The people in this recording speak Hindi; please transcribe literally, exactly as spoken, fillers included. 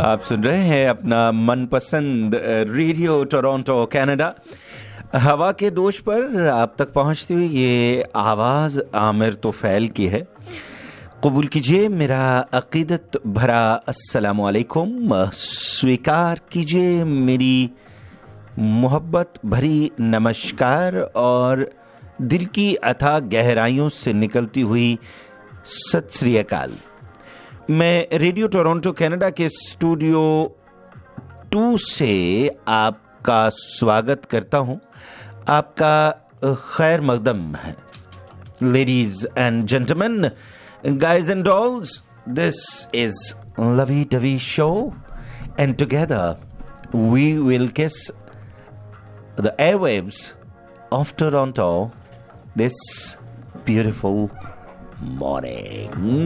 आप सुन रहे हैं अपना मनपसंद रेडियो टोरंटो कनाडा। हवा के दोष पर आप तक पहुंचती हुई ये आवाज़ आमिर तोफैल की है। कबूल कीजिए मेरा अकीदत भरा अस्सलाम वालेकुम। स्वीकार कीजिए मेरी मोहब्बत भरी नमस्कार और दिल की अथाह गहराइयों से निकलती हुई सत श्री अकाल। मैं रेडियो टोरंटो कनाडा के स्टूडियो टू से आपका स्वागत करता हूं। आपका खैर मकदम है। Ladies and gentleman, guys and dolls, this is Lovey Dovey Show, and together we will kiss the airwaves of Toronto this beautiful morning.